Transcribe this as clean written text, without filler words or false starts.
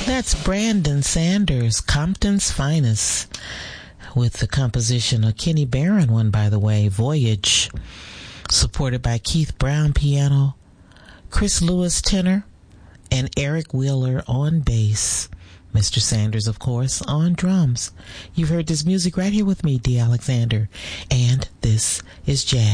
That's Brandon Sanders, Compton's Finest, with the composition of Kenny Barron one, by the way, Voyage, supported by Keith Brown piano, Chris Lewis tenor, and Eric Wheeler on bass. Mr. Sanders, of course, on drums. You've heard this music right here with me, D. Alexander, and this is Jazz